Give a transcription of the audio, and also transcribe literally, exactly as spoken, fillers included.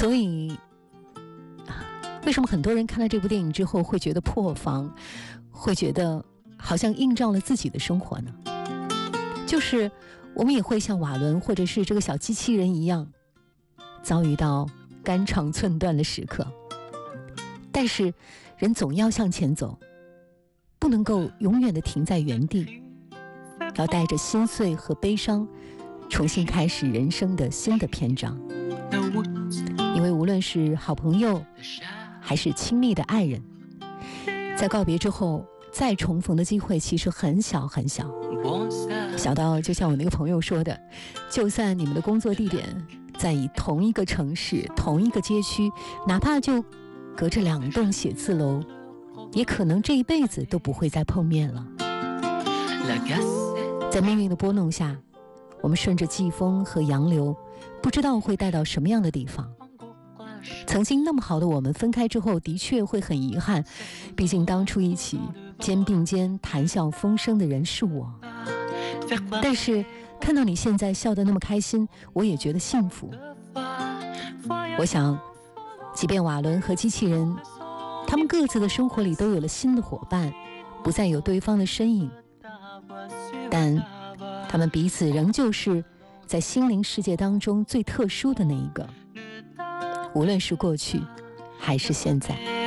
所以为什么很多人看了这部电影之后会觉得破防，会觉得好像映照了自己的生活呢？就是我们也会像瓦伦或者是这个小机器人一样，遭遇到肝肠寸断的时刻，但是人总要向前走，不能够永远的停在原地，要带着心碎和悲伤重新开始人生的新的篇章。因为无论是好朋友还是亲密的爱人，在告别之后再重逢的机会其实很小很小，小到就像我那个朋友说的，就算你们的工作地点在以同一个城市同一个街区，哪怕就隔着两栋写字楼，也可能这一辈子都不会再碰面了。在命运的拨弄下，我们顺着季风和洋流，不知道会带到什么样的地方。曾经那么好的我们分开之后的确会很遗憾，毕竟当初一起肩并肩谈笑风生的人是我，但是看到你现在笑得那么开心，我也觉得幸福。我想即便瓦伦和机器人他们各自的生活里都有了新的伙伴，不再有对方的身影，但他们彼此仍旧是在心灵世界当中最特殊的那一个，无论是过去还是现在。